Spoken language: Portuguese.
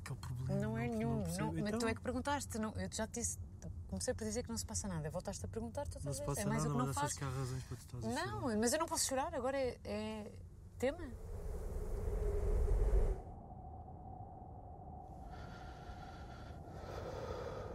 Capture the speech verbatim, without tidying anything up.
aquele problema. Não é nenhum. percebo. Não, mas Então, tu é que perguntaste. Não, eu já te disse. Comecei por dizer que não se passa nada. Voltaste a perguntar, tu não estás se a passa dizer. É mais nada, o que não mas achas faço. que há razões para tu estás a chorar? Não, mas eu não posso chorar. Agora é, é tema.